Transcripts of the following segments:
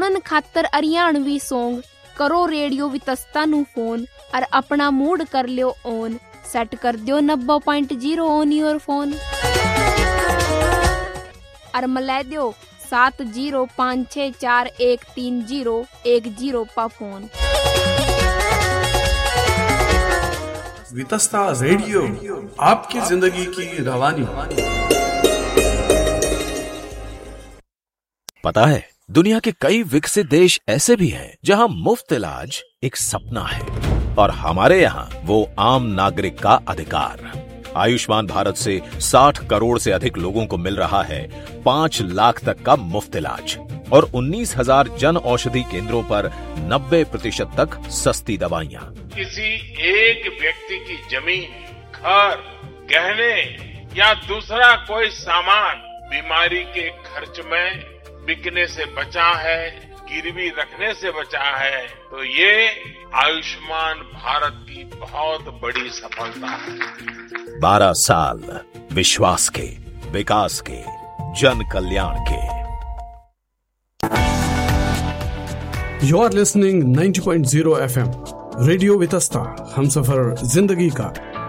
सुनन खातर हरियाणवी सॉन्ग करो रेडियो वितस्ता नु फोन और अपना मूड कर लियो ऑन। सेट कर दियो 90.0 ऑन योर फोन और मिला दियो 7056413010 पा फोन। वितस्ता रेडियो आपकी जिंदगी की रवानी। पता है दुनिया के कई विकसित देश ऐसे भी हैं जहां मुफ्त इलाज एक सपना है और हमारे यहाँ वो आम नागरिक का अधिकार। आयुष्मान भारत से 60 करोड़ से अधिक लोगों को मिल रहा है 5 लाख तक का मुफ्त इलाज और 19,000 जन औषधि केंद्रों पर 90% तक सस्ती दवाइयाँ। किसी एक व्यक्ति की जमीन, घर, गहने या दूसरा कोई सामान बीमारी के खर्च में बिकने से बचा है, गिरवी रखने से बचा है, तो ये आयुष्मान भारत की बहुत बड़ी सफलता है। 12 साल विश्वास के, विकास के, जन कल्याण के। You are listening 90.0 FM radio Vitasta, Humsafar जिंदगी का।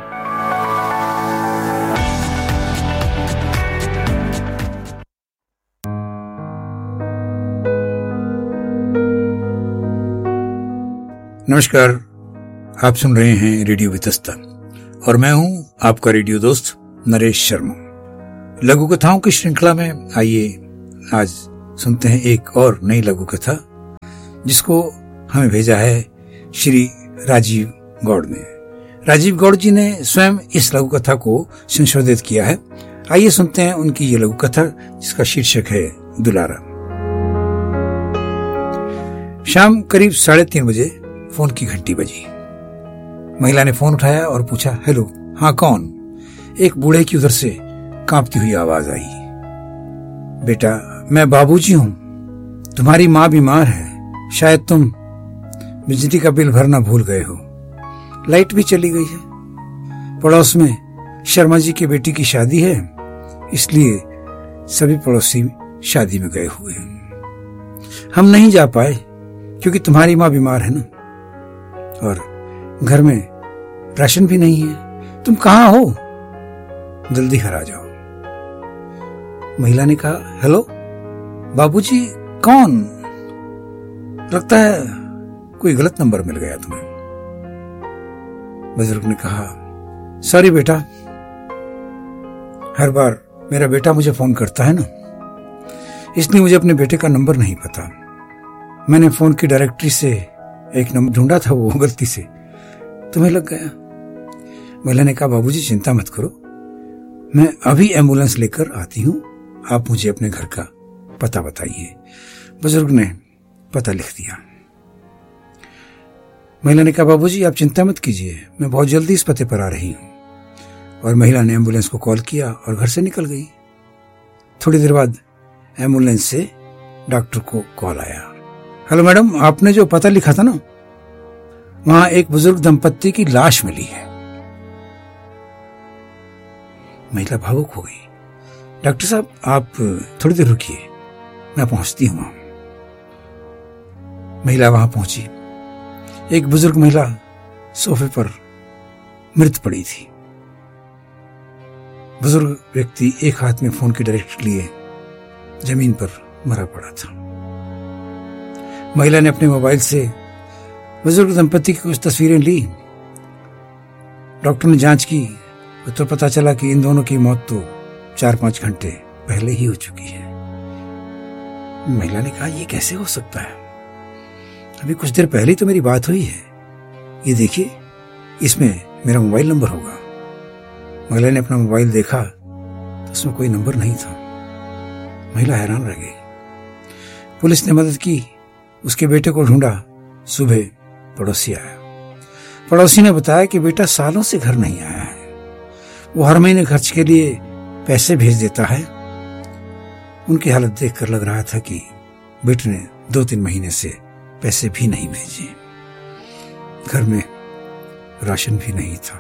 नमस्कार, आप सुन रहे हैं रेडियो वितस्ता और मैं हूं आपका रेडियो दोस्त नरेश शर्मा। लघु कथाओं की श्रृंखला में आइए आज सुनते हैं एक और नई लघु कथा जिसको हमें भेजा है श्री राजीव गौड़ ने। राजीव गौड़ जी ने स्वयं इस लघु कथा को संशोधित किया है। आइए सुनते हैं उनकी ये लघु कथा जिसका शीर्षक है दुलारा। शाम करीब 3:30 बजे फोन की घंटी बजी। महिला ने फोन उठाया और पूछा, हेलो, हाँ कौन? एक बूढ़े की उधर से कांपती हुई आवाज आई, बेटा मैं बाबूजी हूं, तुम्हारी माँ बीमार है, शायद तुम बिजली का बिल भरना भूल गए हो। लाइट भी चली गई है। पड़ोस में शर्मा जी की बेटी की शादी है, इसलिए सभी पड़ोसी शादी में गए हुए हैं। हम नहीं जा पाए क्योंकि तुम्हारी माँ बीमार है ना, और घर में राशन भी नहीं है। तुम कहाँ हो? जल्दी घर आ जाओ। महिला ने कहा, हेलो बाबूजी, कौन? लगता है कोई गलत नंबर मिल गया तुम्हें। बुजुर्ग ने कहा, सॉरी बेटा, हर बार मेरा बेटा मुझे फोन करता है ना, इसलिए मुझे अपने बेटे का नंबर नहीं पता। मैंने फोन की डायरेक्टरी से एक नंबर ढूंढा था, वो गलती से तुम्हें लग गया। महिला ने कहा, बाबूजी चिंता मत करो, मैं अभी एम्बुलेंस लेकर आती हूँ, आप मुझे अपने घर का पता बताइए। बुजुर्ग ने पता लिख दिया। महिला ने कहा, बाबूजी आप चिंता मत कीजिए, मैं बहुत जल्दी इस पते पर आ रही हूँ। और महिला ने एम्बुलेंस को कॉल किया और घर से निकल गई। थोड़ी देर बाद एम्बुलेंस से डॉक्टर को कॉल आया। हेलो मैडम, आपने जो पता लिखा था ना, वहां एक बुजुर्ग दंपत्ति की लाश मिली है। महिला भावुक हो गई। डॉक्टर साहब आप थोड़ी देर रुकिए, मैं पहुंचती हूं। महिला वहां पहुंची। एक बुजुर्ग महिला सोफे पर मृत पड़ी थी। बुजुर्ग व्यक्ति एक हाथ में फोन की डायरेक्टरी लिए जमीन पर मरा पड़ा था। महिला ने अपने मोबाइल से बुजुर्ग दंपति की कुछ तस्वीरें ली। डॉक्टर ने जांच की तो पता चला कि इन दोनों की मौत तो 4-5 घंटे पहले ही हो चुकी है। महिला ने कहा, ये कैसे हो सकता है? अभी कुछ देर पहले तो मेरी बात हुई है। ये देखिए, इसमें मेरा मोबाइल नंबर होगा। महिला ने अपना मोबाइल देखा तो उसमें कोई नंबर नहीं था। महिला हैरान रह गई। पुलिस ने मदद की, उसके बेटे को ढूंढा। सुबह पड़ोसी आया। पड़ोसी ने बताया कि बेटा सालों से घर नहीं आया है, वो हर महीने खर्च के लिए पैसे भेज देता है। उनकी हालत देखकर लग रहा था कि बेटे ने 2-3 महीने से पैसे भी नहीं भेजे। घर में राशन भी नहीं था।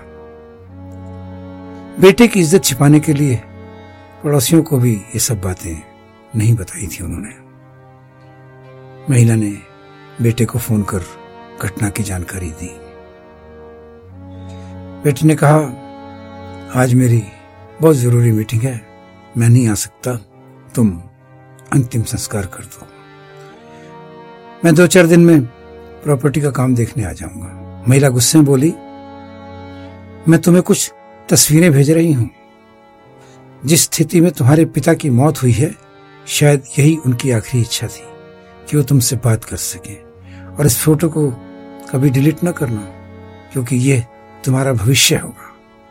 बेटे की इज्जत छिपाने के लिए पड़ोसियों को भी ये सब बातें नहीं बताई थी उन्होंने। महिला ने बेटे को फोन कर घटना की जानकारी दी। बेटे ने कहा, आज मेरी बहुत जरूरी मीटिंग है, मैं नहीं आ सकता, तुम अंतिम संस्कार कर दो। मैं 2-4 दिन में प्रॉपर्टी का काम देखने आ जाऊंगा। महिला गुस्से में बोली, मैं तुम्हें कुछ तस्वीरें भेज रही हूं। जिस स्थिति में तुम्हारे पिता की मौत हुई है, शायद यही उनकी आखिरी इच्छा थी कि वो तुमसे बात कर सके। और इस फोटो को कभी डिलीट न करना, क्योंकि ये तुम्हारा भविष्य होगा।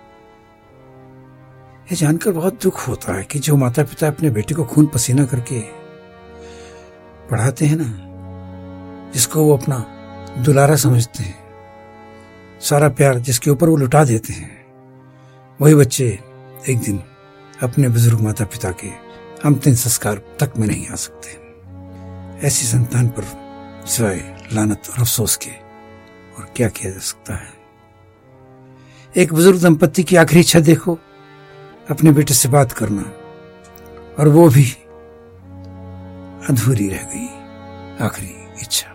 यह जानकर बहुत दुख होता है कि जो माता पिता अपने बेटे को खून पसीना करके पढ़ाते हैं ना, जिसको वो अपना दुलारा समझते हैं, सारा प्यार जिसके ऊपर वो लुटा देते हैं, वही बच्चे एक दिन अपने बुजुर्ग माता पिता के अंतिम संस्कार तक में नहीं आ सकते। ऐसी संतान पर सिवाय लानत और अफसोस के और क्या किया जा सकता है। एक बुजुर्ग दंपत्ति की आखिरी इच्छा देखो, अपने बेटे से बात करना, और वो भी अधूरी रह गई आखिरी इच्छा।